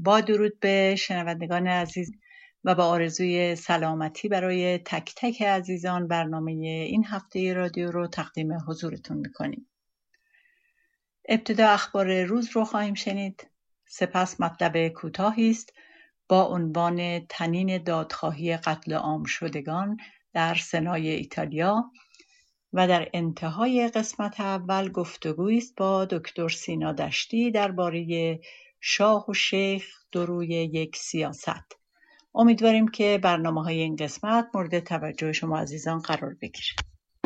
با درود به شنوندگان عزیز و با آرزوی سلامتی برای تک تک عزیزان برنامه این هفته رادیو رو تقدیم حضورتون میکنیم. ابتدا اخبار روز رو خواهیم شنید، سپس مطلب کوتاهی است با عنوان تنین دادخواهی قتل عام شدگان در سنای ایتالیا و در انتهای قسمت اول گفتگویی است با دکتر سینا دشتی درباره شاه و شیخ دو روی یک سیاست. امیدواریم که برنامه‌های این قسمت مورد توجه شما عزیزان قرار بگیره.